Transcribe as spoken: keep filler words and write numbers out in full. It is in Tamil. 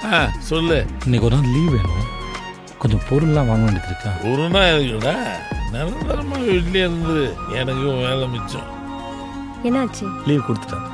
ஆ சொல்லு. இன்னைக்கு ஒரு நாள் லீவ் வேணும், கொஞ்சம் பொருள்லாம் வாங்க வேண்டியது இருக்கா? ஒரு நாள் இருக்குடா, நிரந்தரமாக வீட்லேயே இருந்து எனக்கு வேலை மிச்சம். என்னாச்சு? லீவ் கொடுத்துட்டேன்.